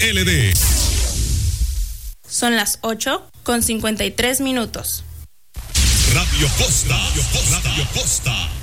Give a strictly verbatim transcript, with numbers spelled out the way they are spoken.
L D. Son las ocho con cincuenta y tres minutos. Radio Costa, Radio Costa, Radio Costa.